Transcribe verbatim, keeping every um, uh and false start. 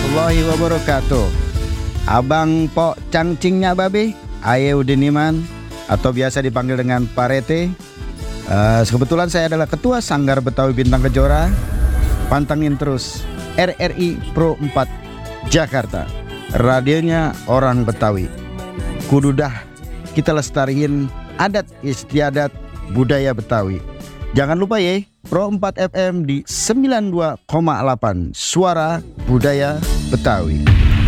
warahmatullahi wabarakatuh. Abang Pok Cangcingnya Babe, Aye Udiniman, atau biasa dipanggil dengan Parete. uh, Kebetulan saya adalah Ketua Sanggar Betawi Bintang Kejora. Pantangin terus R R I Pro empat Jakarta, radionya orang Betawi. Kududah kita lestariin adat istiadat budaya Betawi. Jangan lupa ya, Pro empat F M di sembilan puluh dua koma delapan Suara Budaya Betawi.